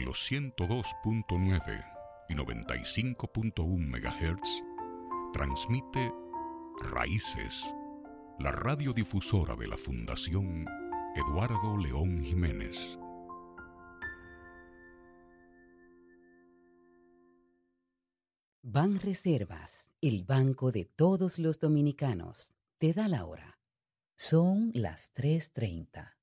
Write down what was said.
los 102.9 y 95.1 MHz, transmite Raíces, la radiodifusora de la Fundación Eduardo León Jiménez. Banreservas, el banco de todos los dominicanos, te da la hora. Son las 3:30.